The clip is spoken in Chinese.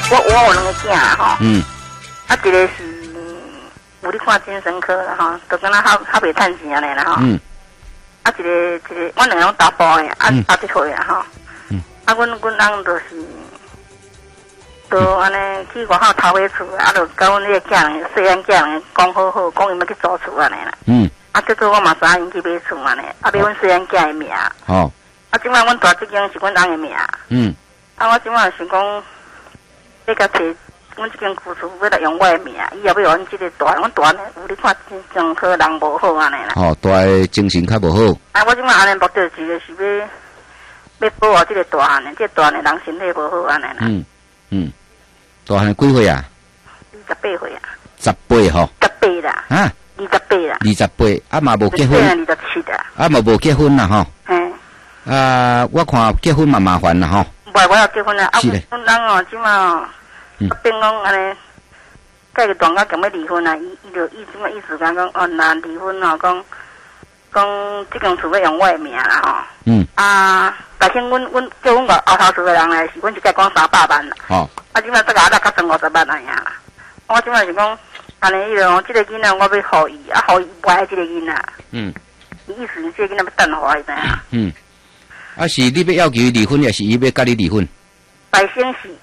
我有两个囝啦吼，啊一个是有咧看精神科啦吼，就敢若较袂趁钱安尼啦吼，啊一个，阮两个拢查甫的，啊17岁啊吼，啊阮翁就是。就安尼去外口偷尾厝，啊，就甲阮迄个囝人、细汉囝人讲好好，讲伊要去租厝安尼啦。啊，结果我嘛知影因去买厝安尼，啊，买阮细汉囝的名。哦。啊，即摆阮大这间是阮翁的名。啊，我即摆想讲，要甲找阮这间旧厝，要来用我的名，以后要阮这个大，阮大呢有咧看精神科人无好安尼啦。哦，大的精神较无好。啊，我即摆安尼目的是要保护这个大汉的，这个大汉的人身体无好安尼啦。大汉几岁啊？28岁啊。18吼。18啦。啊？28啦。28，啊嘛无结婚。27啦。啊嘛无结婚啦吼。啊，我看结婚嘛麻烦啦吼。袂，我要结婚啦。啊，阮人哦，即马哦，变讲安尼，介个断交强要离婚啊！伊即马意思讲哦，若离婚哦，讲即间厝要用我的名啦吼。啊，大先阮叫阮个后头厝的人来是，阮就甲讲300万啦。哦。啊，即摆这个啊，较算50万那样啦。我即摆是讲，安尼迄个，这个囡仔我要予伊，啊，予伊不爱这个囡仔。伊意思是这个囡仔要等互伊知影。啊，是你要求伊离婚，还是伊要甲你离婚？百姓是